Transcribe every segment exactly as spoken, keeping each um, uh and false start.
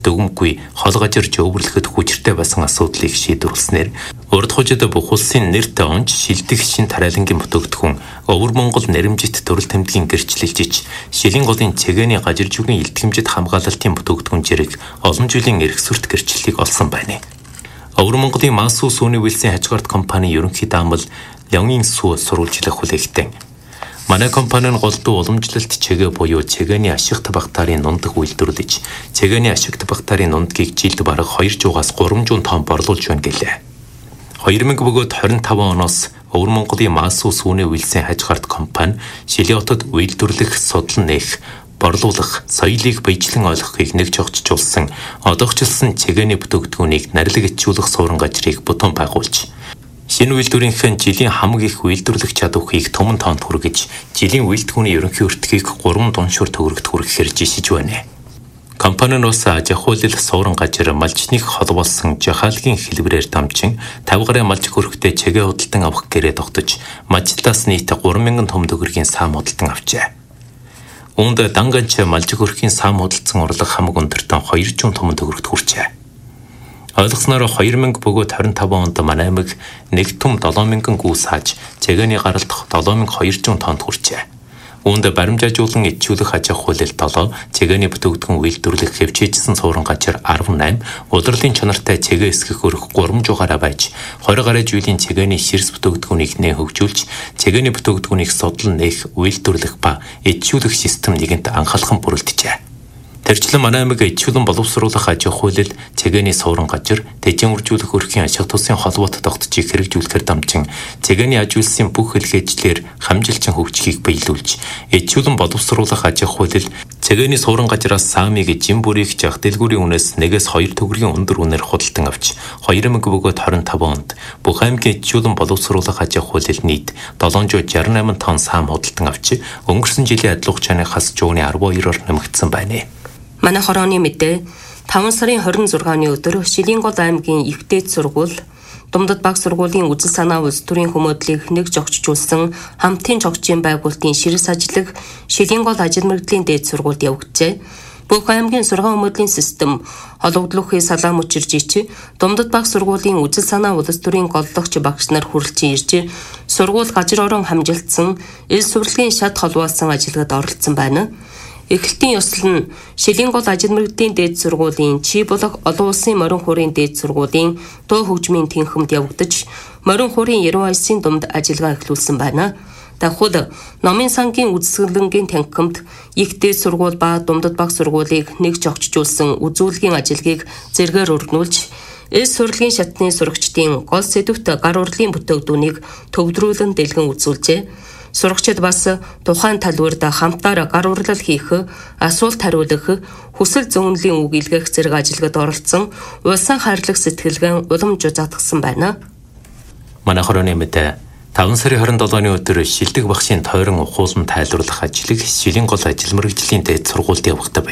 дүгмгүй хол гажирж өвөрлөхөд хүчтэй басан асуудлыг шийдвэрлснээр урд хожид бүх улсын нэрт онж шилдэг шин тариалангийн бүтээгдэхүүн Өвөр Монгол нэрэмжит төрөл тэмдгийн гэрчлэлжиж шилийн голын цэгээний гажирж үгийн илтгэмжид хамгаалалтын бүтээгдэхүүн зэрэг олон жилийн эрхсүрт гэрчлэлийг олсон байна. Өвөр Монголын Масуу сүүний үйлсийн хажгаарт компани ерөнхий даамал Лёнгийн сүү сурвалжлах хүлээгтэн манай компани нь голдуу уламжлалт чигээ буюу цэгээний ашигт багтаарын нундаг үйлдвэрлэж цэгээний ашигт багтаарын нундгийг жилд бараг хоёр зугаас гурван зуун тонн борлуулж байна гэлээ. хоёр мянга хорин таван оноос Өвөр Монголын Масуу сүүний үйлсийн хажгаарт компани Шилийн хотод үйлдвэрлэх, судлан нээх, борлуулах, соёлыг баяжлан ойлгохыг нэг чогцжуулсан одоогчлсон цэгээний бүтээгдэхүүнийг нарилга ичүүлэх суурин гажрыг бутуун байгуулж шинэ үйлдвэрийнхэн жилийн хамаг их үйлдвэрлэх чадварыг томон тоонд хүргэж жилийн үйлдвэрийн ерөнхий өртгийг гурван дуншуур төгрөгт хүрэхээр жишиж байна. Компани нь ус аж ахуйлал суурин гажир малчныг холбоолсон жахаалгийн хэлбэрээр дамжин тавь гарын малч хөрхтэй чигээ худалдан авах гэрээ тогтож мажлаас нийт гурван мянган том төгрөгийн саам худалдан авчээ. Үүнд данганч малч хөрхийн саам худалдсан урлаг хамаг өндөртөн хоёр зуун том төгрөгт хүрчээ. Ойлгосноор хоёр мянга хорин таван онд манай аймаг нэг том долоон мянган гүү сааж цэгээний гаралдах долоон мянга хоёр зуун тоннд хүрчээ. Үүнд баримжаажуулан ичүүлэх аж ахуйлал долоо, цэгээний бүтээгдэхүүн үйлдвэрлэх хэвчээжсэн суурин гажир арван найман, удирдлын чанартай цэгээ эсгэх өрх гурван жугаараа байж, хоёр гаруй жилийн цэгээний ширс бүтээгдэхүүнийг нэ хөгжүүлж, цэгээний бүтээгдэхүүнийг судлан нээх, үйлдвэрлэх ба ичүүлэх систем нэгэнт анхаалхан бүрэлдэжээ. Тэрчлэн манай аймаг ичүүлэн боловсруулах аж ахуйлал цэгээний суурин гажир тэжин үржүүлэх өрхийн ашиг тусын холбоот тогтцыг хэрэгжүүлэхээр дамжин цэгээний аж үйлсийн бүх хэлгээжлэр хамжилчин хөгжихийг биелүүлж ичүүлэн боловсруулах аж ахуйлал цэгээний суурин гажираас саамыг жим бүрийг жах дэлгүүрийн үнээс нэгээс хоёр төгрөгийн өндөр үнээр худалдан авч хоёр мянга хорин таван онд бүх аймгийн ичүүлэн боловсруулах аж ахуйлал нийт долоон зуун шарь найман тонн саам худалдан авч өнгөрсөн жилийн адилхан хугацааныхаас жууны арван хоёроор нэмэгдсэн байна. Манай хорооны мэдээ таван сарын хорин зургааны өдөр Шилийн гол аймгийн их дээд сургууль Думдад баг сургуулийн үзэл санаа улс төрийн хүмүүдлийг нэг жогчжуулсан хамтын жогчийн байгуулалтын ширс ажлыг Шилийн гол ажил мэргэжлийн дээд сургуульд явуулжээ. Бүх аймгийн сургаан өмөрлийн систем хологдлохын салаам учирж ичи Думдад баг сургуулийн үзэл санаа улс төрийн голлогч багш нар хүрэлцэн ирж сургууль гажир орон хамжилтсан ил сурлагын шат холбоосон ажиллагад оролцсон байна. Эхлэлтийн ёслол нь Шилийн гол ажил мэргэжлийн дээд сургуулийн Чи болох олон улсын морин хуурын дээд сургуулийн дуу хөгжмийн тэнхимд явагдаж морин хуурын яруу альсын думд ажиллагаа эхлүүлсэн байна. Дахиад номын сангийн үзэсгэлэнгийн тэнхимд их дээд сургууль ба Думдад баг сургуулийг нэг жогчжуулсан үзүүлгийн ажиллагийг зэргээр өргнүүлж ил сурлагын шатны сурагчдын гол сэдвт гар урлын бүтээгдүүнийг төвдрүүлэн дэлгэн үзүүлжээ. Сурагчид бас тухайн талбарт хамтаар гар урлал хийх, асуулт хариулах, хүсэл зөөнлийн үг илгээх зэрэг ажиллагад оролцсон улсын хайрлах сэтгэлгэн уламж заатгсан байна. Манай хорооны мэдээ таван сарын хорин долооны өдөр шилдэг багшийн тойрон ухуулан тайлбарлах ажлыг Шилийн гол ажил мэргэжлийн дээд сургуульд явагдав.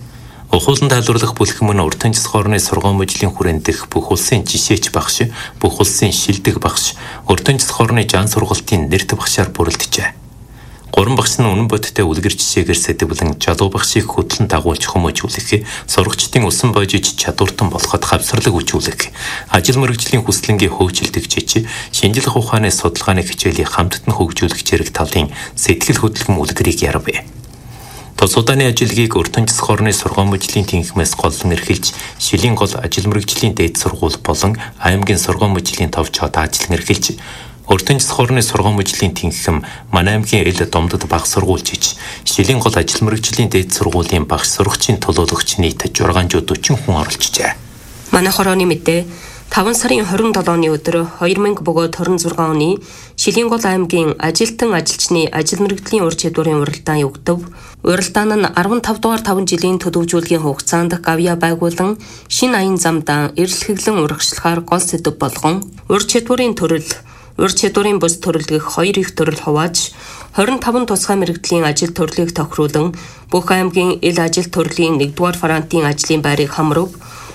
Ухуулан тайлбарлах бүлэхэн нь урд тэнцэс хорны сургаан мужлийн хүрээнд дэх бүх улсын жишээч багш, бүх улсын шилдэг багш, урд тэнцэс хорны жан сургалтын нэрт багшаар бүрэлдэжээ. Гурван багш нь үнэн бодиттой үлгэр жишээгээр сэдвлэн жалуу багшийг хөдлөн дагуулж хүмүүжүүлэх, сурагчдын усан бойжиж чадвартан болоход хавсарлаг үжүүлэх, ажил мэргэжлийн хүслэнгийн хөгжилдөгч чич, шинжилх ухааны судалгааны хичээлийг хамтд нь хөгжүүлэх зэрэг талын сэтгэл хөдлөм үлгэрийг ярав. Тус удааны ажиллагийг урд тэнцэс хорны сургаан мужлийн тэнхимээс голлон эрхэлж Шилийн гол ажил мэргэжлийн дээд сургууль болон аймгийн сургаан мужлийн товч хот ажиллан эрхэлж урд тэнцэс хорны сургаан мужлийн тэнхим манай аймгийн ил Думдад баг сургуульч Шилийн гол ажил мэргэжлийн дээд сургуулийн багш сурагчийн төлөөлөгч нийт зургаан дөрвөн хүн оролцжээ. Манай хорооны мэдээ таван сарын хорин долооны өдөр хоёр мянга хорин зургаан оны Шилийн гол аймгийн ажилтан ажилчны ажил мэргэжлийн ур чадварын уралдаан явагдав. Уралдаан нь арван тав дугаар таван жилийн төлөвжүүлгийн хугацаанд гавья байгуулан шинэ аян замдаа эрэлхэглэн урагшлахаар гол сэдэв болгон ур чадварын төрөл, ур чадварын бус төрөлгөх хоёр их төрөл хувааж хорин таван тусгай мэргэжлийн ажил төрлийг тохируулан бүх аймгийн ил ажил төрлийн нэгдүгээр фронтын ажлын байрыг хамрав.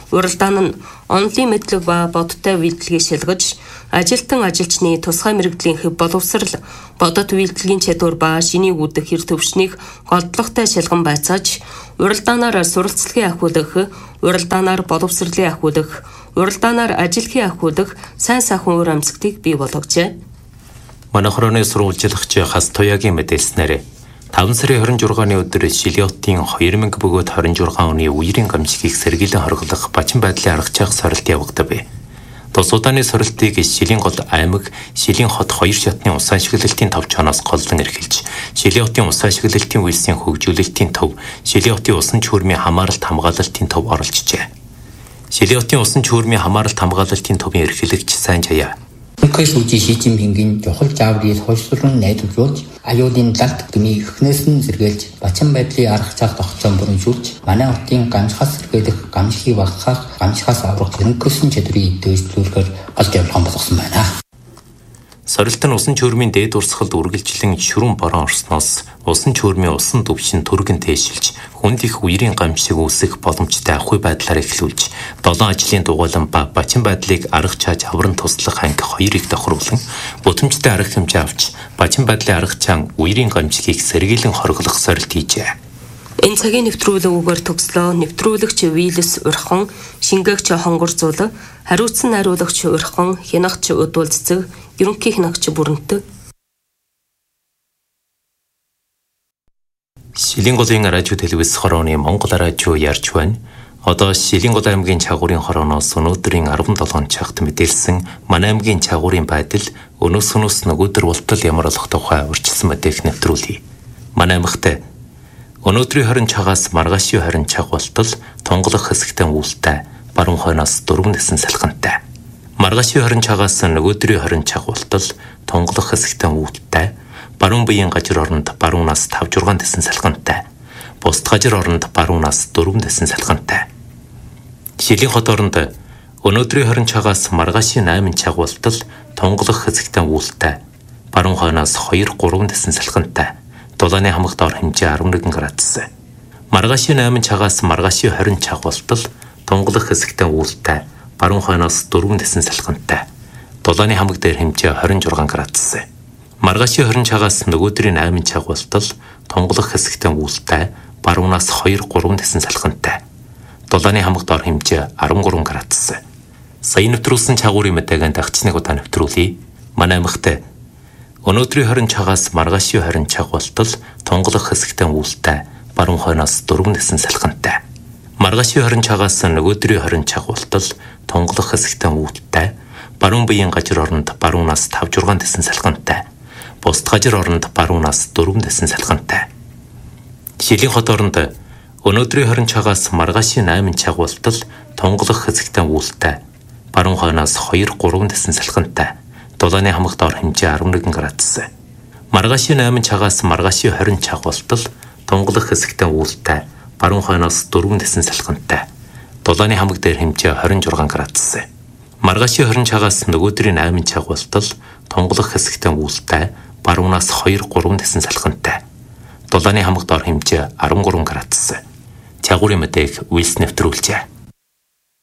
Уралдаан нь онолын мэдлэг ба бодтой үйлдэлийг шилгэж, ажилтан ажилчны тусгай мэрэгдлийн хэв боловсрал, бодит үйлдэлгийн чадвар ба шинийг үүдэх хэр төвшнийг голдлоготой шилган байцааж, уралдаанаар суралцлагын ахиулах, уралдаанаар боловсролын ахиулах, уралдаанаар ажилхийн ахиулах сайн сайхан уур амьсгтыг бий болгожээ. Манай хорооны сурвалжлагч Хас Туяагийн мэдээлснээр таван сарын хорин жургааны өдөр Шилиотын хоёр мянга бөгөөд хорин жургаан оны үерийн гамшигыг сэргийлэн хорглох бачин байдлын арга чах сорилт явагдав. Тус удааны сорилтыг Шилийн гол аймаг, Шилийн хот хоёр шатны ус ашиглалтын тав чоноос голлон эрхэлж, Шилиотын ус ашиглалтын үйлсийн хөгжүүлэлтийн төв, Шилиотын усан чүүрмийн хамааралт хамгаалалтын төв оролцжээ. Шилиотын усан чүүрмийн хамааралт хамгаалалтын төвийн эрхлэгч Сайн Жаяа Үнэхээр сүүжи Ши Цзиньпингийн чухал зааврыг хойшлуулан найдварлуулж, аюулын далд гмий эхнээс нь сэргээлж, бачин байдлын арга чаг тогтцоон бүрэншүүлж, манай хотын гамшихаас сэргээлэх, гамшихыг багасгах, гамшихаас аврах хөрөнгөсөн чадрыг дэвшлүүлэхээр гол зорилгоо болгосон байна. Сорилт нь усан чүүрмийн дээд урсгалд үргэлжлэн шүрэн борон орсноос усан чүүрмийн усан төвшин түргэн тээшилж, хүнд их үерийн гамшиг үүсэх боломжтой ахуй байдлаар эхлүүлж, долоон ажлын дугуйлан ба бачин байдлыг арга чааж авран туслах анги хоёрыг тохируулан, бүтэмжтэй арга хэмжээ авч, бачин байдлын арга чаан үерийн гамшигыг сэргийлэн хорглох сорилт хийжээ. Энэ цагийн нэвтрүүлгүүгээр төгслөө нэвтрүүлэгч Вилс Урхан, шингээгч Хонгор Зул, хариуцсан найруулагч Урхан, хянагч Удвал Цэцэг, ерөнхий хянагч Бүрэнтэг. Шилийн голын радио телевиз хорооны Монгол радио ярьж байна. Одоо Шилийн гол аймгийн чагуурын хорооноос өнөөдрийн арван долоон цагт мэдээлсэн манай аймгийн чагуурын байдал өнөөс өнөөс нөгөөдөр болтол ямар болох тухай урьдчилсан мэдээх нэвтрүүлье. Манай аймагт өнөөдрийн хорин цагаас маргаашийн хорин цаг болтол тунгалах хэсэгтэн үүлтэй баруун хойноос дөрвөн дэсэн салхинтай. Маргаашийн хорин цагаас нөгөөдрийн хорин цаг болтол тунгалах хэсэгтэн үүлтэй баруун биеийн гажир оронд баруунаас тавж зургаан дэсэн салхинтай. Бусд гажир оронд баруунаас дөрвөн дэсэн салхинтай. Шилийн хот оронд өнөөдрийн хорин цагаас маргаашийн найман цаг болтол тунгалах хэсэгтэн үүлтэй баруун хойноос хоёр гурван дэсэн салхинтай. Дулааны хамаг дор хэмжээ арван нэг градус. Маргаашийн найман цагаас маргаашийн хорин цаг болтол тунгалах хэсэгтэн үүлтэй баруун хойноос дөрвөн дэсэн салхинтай. Дулааны хамаг дээр хэмжээ хорин зургаан градус. Маргаашийн хорин цагаас нөгөөдрийн найман цаг болтол тунгалах хэсэгтэн үүлтэй баруунаас хоёр гурван дэсэн салхинтай. Дулааны хамаг дор хэмжээ арван гурван градус. Сая нэвтрүүлсэн чагуурын мэдээгээ дагч нэг удаа нэвтрүүлье. Манай аймагт өнөөдрийн хорин цагаас маргаашийн хорин цаг болтол тунгалах хэсэгтэн үүлтэй баруун хойноос дөрвөн дэсэн салхинтай. Маргаашийн хорин цагаас нөгөөдрийн хорин цаг болтол тунгалах хэсэгтэн үүлтэй баруун биеийн гажир оронд баруунаас тавж зургаан дэсэн салхинтай. Бусд гажир оронд баруунаас дөрвөн дэсэн салхинтай. Шилийн хот оронд өнөөдрийн хорин цагаас маргаашийн найман цаг болтол тунгалах хэсэгтэн үүлтэй баруун хойноос хоёр гурван дэсэн салхинтай. Дулааны хамаг дор хэмжээ арван нэг градус. Маргаашийн найман цагаас маргаашийн хорин цаг болтол тунгалах хэсэгтэн үүлтэй баруун хойноос дөрвөн дэсэн салхинтай. Дулааны хамаг дээр хэмжээ хорин зургаан градус. Маргаашийн хорин цагаас нөгөөдрийн найман цаг болтол тунгалах хэсэгтэн үүлтэй баруунаас хоёр гурван дэсэн салхинтай. Дулааны хамаг дор хэмжээ арван гурван градус. Чагуурын мэдээг Вилс нэвтрүүлжээ.